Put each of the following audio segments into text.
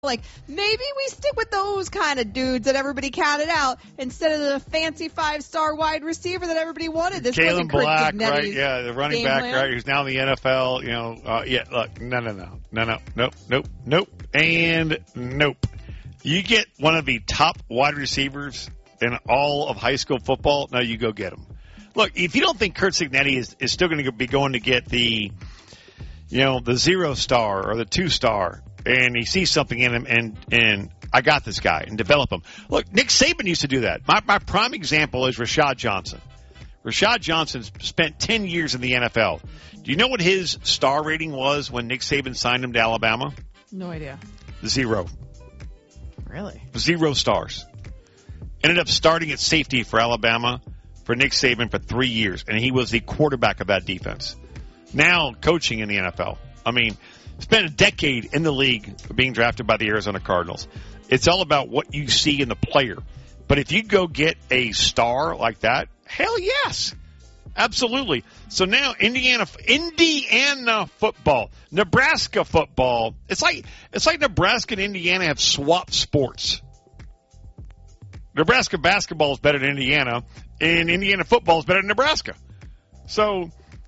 Like, maybe we stick with those kind of dudes that everybody counted out instead of the fancy 5-star wide receiver that everybody wanted. This Kalen wasn't Black, Cignetti, right? Yeah, the running back, plan. right? Who's now in the NFL. Look, nope, and nope. You get one of the top wide receivers in all of high school football. Now you go get him. Look, if you don't think Curt Cignetti is still going to be going to get the 0-star or the 2-star. And he sees something in him, and I got this guy, and develop him. Look, Nick Saban used to do that. My prime example is Rashad Johnson. Rashad Johnson spent 10 years in the NFL. Do you know what his star rating was when Nick Saban signed him to Alabama? No idea. 0. Really? 0 stars. Ended up starting at safety for Alabama for Nick Saban for 3 years, and he was the quarterback of that defense. Now coaching in the NFL. I mean, spent a decade in the league being drafted by the Arizona Cardinals. It's all about what you see in the player. But if you go get a star like that, hell yes. Absolutely. So now Indiana football, Nebraska football. It's like Nebraska and Indiana have swapped sports. Nebraska basketball is better than Indiana, and Indiana football is better than Nebraska. So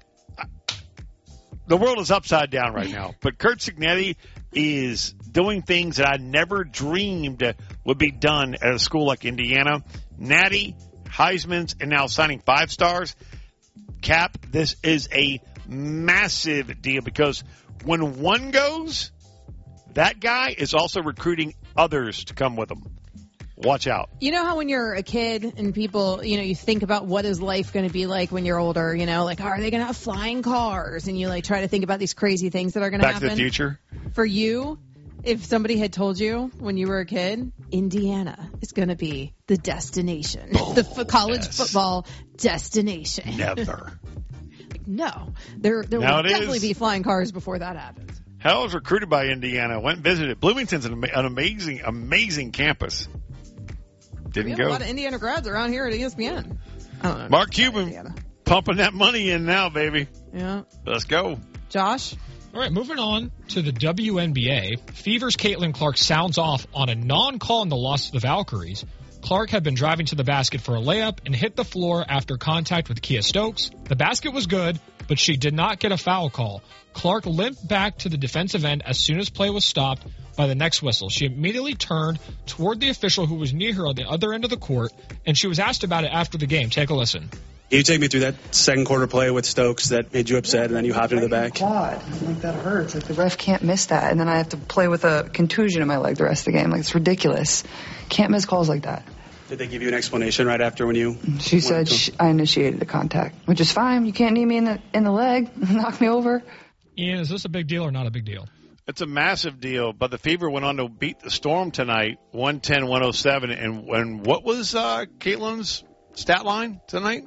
the world is upside down right now. But Curt Cignetti is doing things that I never dreamed would be done at a school like Indiana. Natty, Heisman's, and now signing 5 stars. Cap, this is a massive deal because when one goes, that guy is also recruiting others to come with him. Watch out. You know how when you're a kid and people, you think about what is life going to be like when you're older, like, are they going to have flying cars? And you try to think about these crazy things that are going to happen. Back to the Future. For you, if somebody had told you when you were a kid, Indiana is going to be the destination, the college football destination. Never. No, there will definitely be flying cars before that happens. Hell was recruited by Indiana. Went and visited. Bloomington's an amazing campus. Didn't go. A lot of Indiana grads around here at ESPN. I don't know. Mark Cuban pumping that money in now, baby. Yeah. Let's go. Josh? All right, moving on to the WNBA. Fever's Caitlin Clark sounds off on a non-call in the loss to the Valkyries. Clark had been driving to the basket for a layup and hit the floor after contact with Kia Stokes. The basket was good, but she did not get a foul call. Clark limped back to the defensive end as soon as play was stopped by the next whistle. She immediately turned toward the official who was near her on the other end of the court, and she was asked about it after the game. Take a listen. Can you take me through that second quarter play with Stokes that made you upset, and then you hopped into the back? Quad. Like, that hurts. Like, the ref can't miss that, and then I have to play with a contusion in my leg the rest of the game. Like, it's ridiculous. Can't miss calls like that. Did they give you an explanation right after when you... She said I initiated the contact, which is fine. You can't knee me in the leg, knock me over. Ian, is this a big deal or not a big deal? It's a massive deal, but the Fever went on to beat the Storm tonight, 110-107. And what was Caitlin's stat line tonight?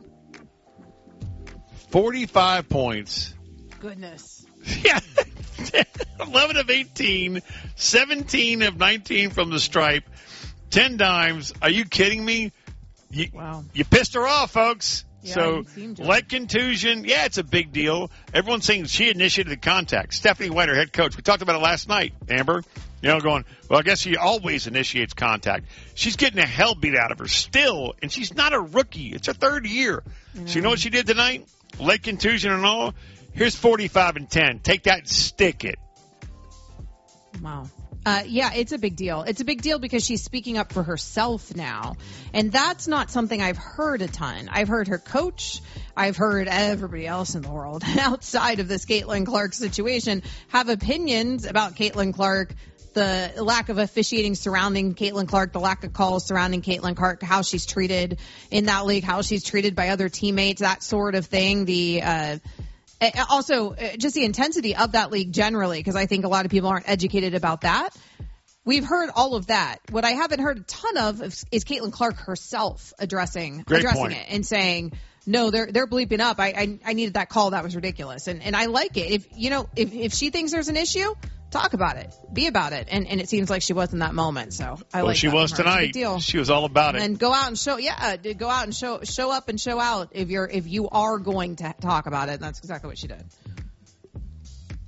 45 points. Goodness. Yeah. 11 of 18, 17 of 19 from the stripe, 10 dimes. Are you kidding me? Wow. You pissed her off, folks. Yeah, so, leg contusion, yeah, it's a big deal. Everyone's saying she initiated the contact. Stephanie White, her head coach, we talked about it last night, Amber. Going, well, I guess she always initiates contact. She's getting the hell beat out of her still, and she's not a rookie. It's her third year. So you know what she did tonight? Leg contusion and all. Here's 45 and 10. Take that and stick it. Wow. Yeah, it's a big deal. It's a big deal because she's speaking up for herself now. And that's not something I've heard a ton. I've heard her coach. I've heard everybody else in the world outside of this Caitlin Clark situation have opinions about Caitlin Clark, the lack of officiating surrounding Caitlin Clark, the lack of calls surrounding Caitlin Clark, how she's treated in that league, how she's treated by other teammates, that sort of thing. Also, just the intensity of that league generally, because I think a lot of people aren't educated about that. We've heard all of that. What I haven't heard a ton of is Caitlin Clark herself addressing it and saying, no, they're bleeping up. I needed that call. That was ridiculous. And I like it. If she thinks there's an issue, talk about it. Be about it. And it seems like she was in that moment. So I like she was tonight. She was all about it. And go out and show. Yeah, go out and show up and show out if you are going to talk about it. And that's exactly what she did.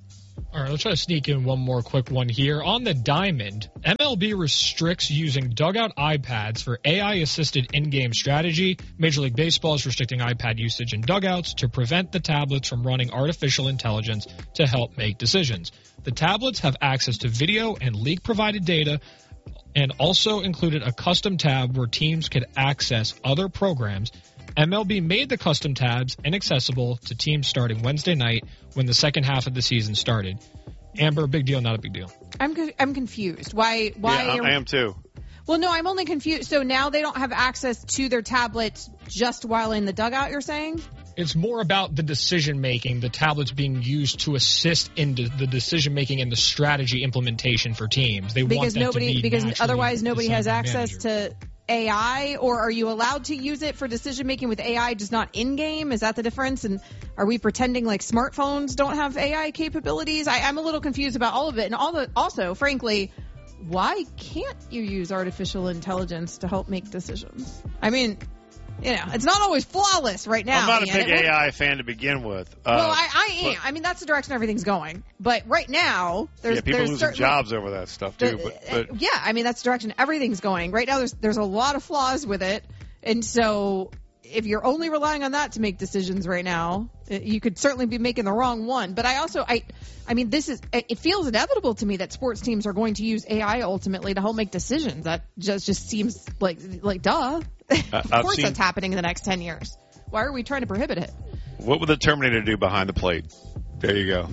All right, let's try to sneak in one more quick one here. On the diamond, MLB restricts using dugout iPads for AI-assisted in-game strategy. Major League Baseball is restricting iPad usage in dugouts to prevent the tablets from running artificial intelligence to help make decisions. The tablets have access to video and league-provided data and also included a custom tab where teams could access other programs. MLB made the custom tabs inaccessible to teams starting Wednesday night when the second half of the season started. Amber, big deal, not a big deal? I'm confused. Why? Yeah, I am too. Well, no, I'm only confused. So now they don't have access to their tablets just while in the dugout, you're saying? It's more about the decision-making, the tablets being used to assist in the decision-making and the strategy implementation for teams. Because otherwise nobody has access to AI, or are you allowed to use it for decision-making with AI, just not in-game? Is that the difference? And are we pretending like smartphones don't have AI capabilities? I'm a little confused about all of it. And also, frankly, why can't you use artificial intelligence to help make decisions? I mean, it's not always flawless right now. I'm not a big AI fan to begin with. Well, I am. I mean, that's the direction everything's going. But right now, people losing jobs over that stuff too. But yeah, I mean, that's the direction everything's going. Right now, there's a lot of flaws with it, and so if you're only relying on that to make decisions right now, you could certainly be making the wrong one. But I mean, it feels inevitable to me that sports teams are going to use AI ultimately to help make decisions. That just seems like duh. Of course that's happening in the next 10 years. Why are we trying to prohibit it? What would the Terminator do behind the plate? There you go.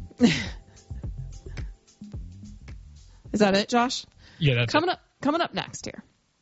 Is that it, Josh? Yeah, that's coming up next here.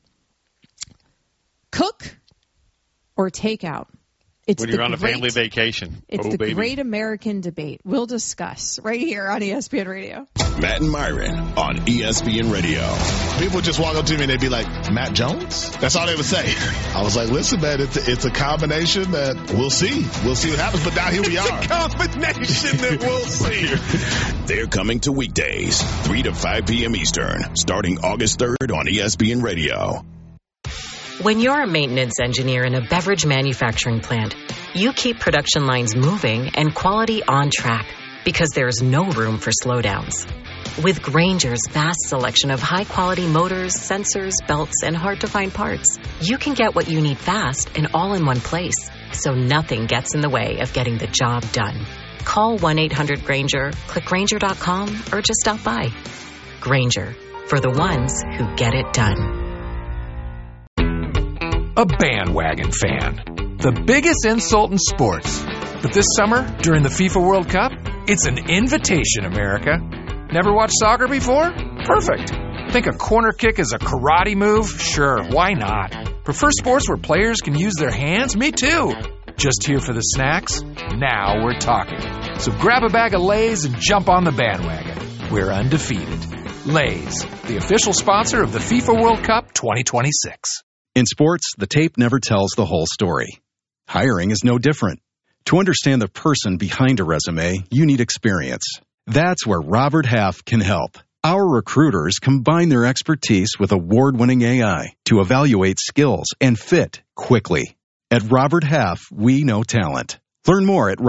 Cook or takeout? When you're on a family vacation. It's the great American debate. We'll discuss right here on ESPN Radio. Matt and Myron on ESPN Radio. People just walk up to me and they'd be like, Matt Jones? That's all they would say. I was like, listen, man, it's a combination that we'll see. We'll see what happens, but now here we are. It's a combination that we'll see. They're coming to weekdays, 3 to 5 p.m. Eastern, starting August 3rd on ESPN Radio. When you're a maintenance engineer in a beverage manufacturing plant, you keep production lines moving and quality on track because there's no room for slowdowns. With Grainger's vast selection of high-quality motors, sensors, belts, and hard-to-find parts, you can get what you need fast and all in one place, so nothing gets in the way of getting the job done. Call 1-800-GRAINGER, click Grainger.com, or just stop by. Grainger, for the ones who get it done. A bandwagon fan. The biggest insult in sports. But this summer, during the FIFA World Cup, it's an invitation, America. Never watched soccer before? Perfect. Think a corner kick is a karate move? Sure, why not? Prefer sports where players can use their hands? Me too. Just here for the snacks? Now we're talking. So grab a bag of Lay's and jump on the bandwagon. We're undefeated. Lay's, the official sponsor of the FIFA World Cup 2026. In sports, the tape never tells the whole story. Hiring is no different. To understand the person behind a resume, you need experience. That's where Robert Half can help. Our recruiters combine their expertise with award-winning AI to evaluate skills and fit quickly. At Robert Half, we know talent. Learn more at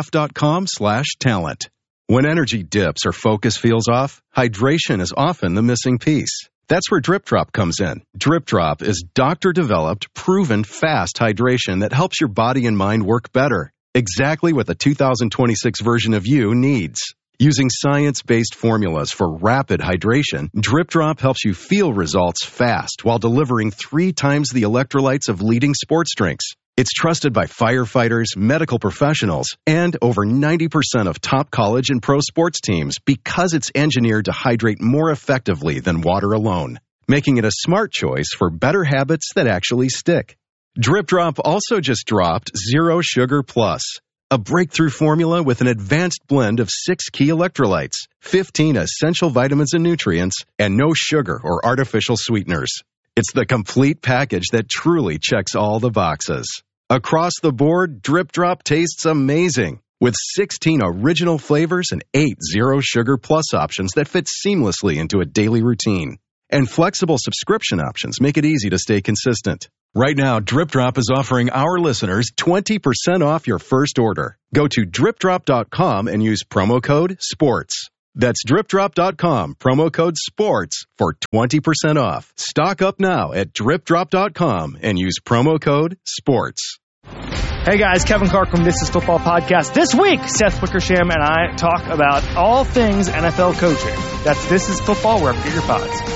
roberthalf.com/talent. When energy dips or focus feels off, hydration is often the missing piece. That's where Drip Drop comes in. Drip Drop is doctor-developed, proven fast hydration that helps your body and mind work better. Exactly what the 2026 version of you needs. Using science-based formulas for rapid hydration, Drip Drop helps you feel results fast while delivering 3 times the electrolytes of leading sports drinks. It's trusted by firefighters, medical professionals, and over 90% of top college and pro sports teams because it's engineered to hydrate more effectively than water alone, making it a smart choice for better habits that actually stick. Drip Drop also just dropped Zero Sugar Plus, a breakthrough formula with an advanced blend of 6 key electrolytes, 15 essential vitamins and nutrients, and no sugar or artificial sweeteners. It's the complete package that truly checks all the boxes. Across the board, Drip Drop tastes amazing, with 16 original flavors and 8 Zero Sugar Plus options that fit seamlessly into a daily routine. And flexible subscription options make it easy to stay consistent. Right now, Drip Drop is offering our listeners 20% off your first order. Go to dripdrop.com and use promo code SPORTS. That's dripdrop.com, promo code SPORTS for 20% off. Stock up now at dripdrop.com and use promo code SPORTS. Hey guys, Kevin Clark from This Is Football Podcast. This week, Seth Wickersham and I talk about all things NFL coaching. That's This Is Football, wherever you get your pods.